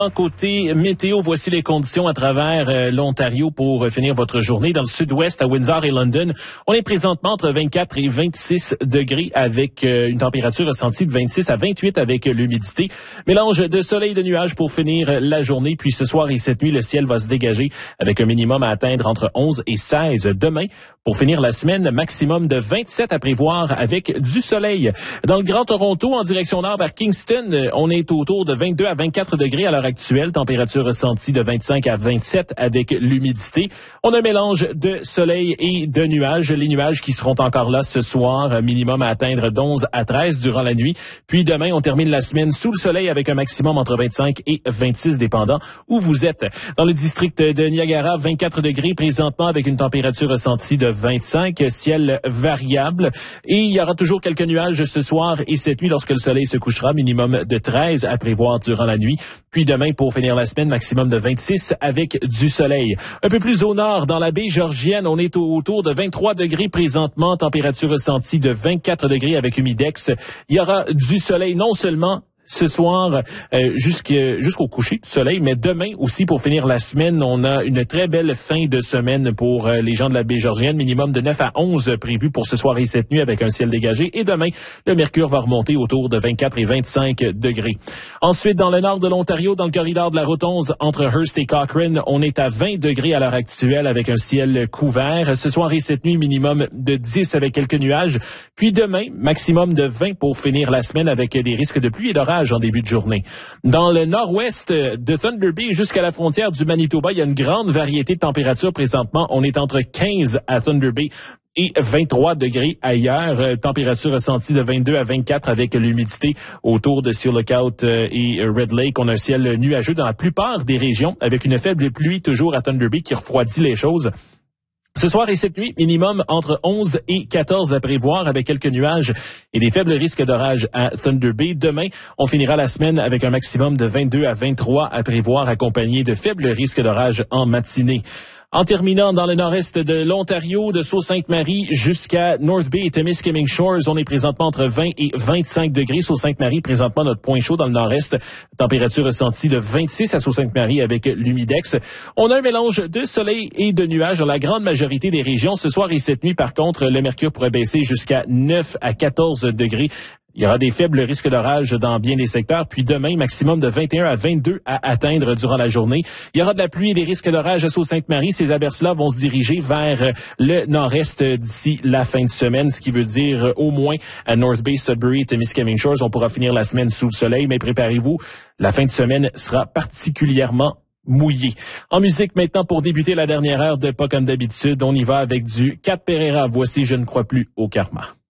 Côté météo, voici les conditions à travers l'Ontario pour finir votre journée. Dans le sud-ouest, à Windsor et London, on est présentement entre 24 et 26 degrés avec une température ressentie de 26 à 28 avec l'humidité. Mélange de soleil et de nuages pour finir la journée. Puis ce soir et cette nuit, le ciel va se dégager avec un minimum à atteindre entre 11 et 16 demain. Pour finir la semaine, maximum de 27 à prévoir avec du soleil. Dans le Grand Toronto, en direction nord vers Kingston, on est autour de 22 à 24 degrés à l'heure actuelle. Température ressentie de 25 à 27 avec l'humidité. On a un mélange de soleil et de nuages. Les nuages qui seront encore là ce soir, minimum à atteindre d'11 à 13 durant la nuit. Puis demain, on termine la semaine sous le soleil avec un maximum entre 25 et 26 dépendant où vous êtes. Dans le district de Niagara, 24 degrés présentement avec une température ressentie de 25, ciel variable. Et il y aura toujours quelques nuages ce soir et cette nuit lorsque le soleil se couchera, minimum de 13 à prévoir durant la nuit. Puis demain, pour finir la semaine, maximum de 26 avec du soleil. Un peu plus au nord, dans la baie Georgienne, on est autour de 23 degrés présentement, température ressentie de 24 degrés avec humidex. Il y aura du soleil non seulement ce soir jusqu'au coucher du soleil, mais demain aussi pour finir la semaine, on a une très belle fin de semaine pour les gens de la baie Georgienne, minimum de 9 à 11 prévu pour ce soir et cette nuit avec un ciel dégagé. Et demain, le mercure va remonter autour de 24 et 25 degrés. Ensuite, dans le nord de l'Ontario, dans le corridor de la route 11 entre Hearst et Cochrane, on est à 20 degrés à l'heure actuelle avec un ciel couvert. Ce soir et cette nuit, minimum de 10 avec quelques nuages. Puis demain, maximum de 20 pour finir la semaine avec des risques de pluie et d'orage en début de journée. Dans le nord-ouest de Thunder Bay jusqu'à la frontière du Manitoba, il y a une grande variété de températures présentement. On est entre 15 à Thunder Bay et 23 degrés ailleurs. Température ressentie de 22 à 24 avec l'humidité autour de Seal Lookout et Red Lake. On a un ciel nuageux dans la plupart des régions avec une faible pluie toujours à Thunder Bay qui refroidit les choses. Ce soir et cette nuit, minimum entre 11 et 14 à prévoir avec quelques nuages et des faibles risques d'orage à Thunder Bay. Demain, on finira la semaine avec un maximum de 22 à 23 à prévoir accompagné de faibles risques d'orage en matinée. En terminant dans le nord-est de l'Ontario, de Sault-Sainte-Marie jusqu'à North Bay et Temiskaming Shores, on est présentement entre 20 et 25 degrés. Sault-Sainte-Marie, présentement notre point chaud dans le nord-est. Température ressentie de 26 à Sault-Sainte-Marie avec l'humidex. On a un mélange de soleil et de nuages dans la grande majorité des régions. Ce soir et cette nuit, par contre, le mercure pourrait baisser jusqu'à 9 à 14 degrés. Il y aura des faibles risques d'orage dans bien des secteurs. Puis demain, maximum de 21 à 22 à atteindre durant la journée. Il y aura de la pluie et des risques d'orage à Sault-Sainte-Marie. Ces averses-là vont se diriger vers le nord-est d'ici la fin de semaine, ce qui veut dire au moins à North Bay, Sudbury et Temiskaming Shores. On pourra finir la semaine sous le soleil, mais préparez-vous, la fin de semaine sera particulièrement mouillé. En musique maintenant, pour débuter la dernière heure de Pas comme d'habitude, on y va avec du Cat Pereira. Voici Je ne crois plus au karma.